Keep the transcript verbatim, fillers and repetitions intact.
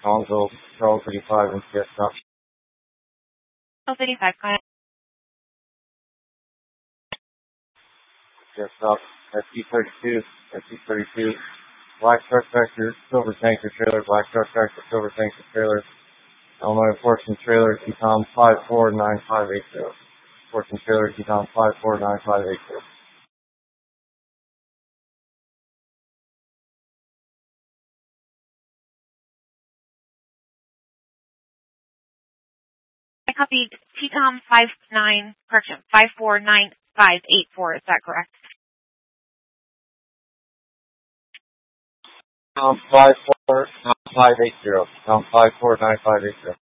Collinsville, Charles thirty-five, and Yes, stop. Charles thirty-five, go ahead. Yes, stop. S C thirty-two, S C thirty-two. Black truck tractor, silver tanker trailer, black truck tractor, silver tanker trailer. Illinois Fortune trailer, T-Com five four nine five eight zero. Fortune trailer, T-Com five four nine five eight zero. I copied T-Com five nine, correction, five four nine five eight four, is that correct? T-Com five four nine five eight zero. T-Com five four nine five eight zero.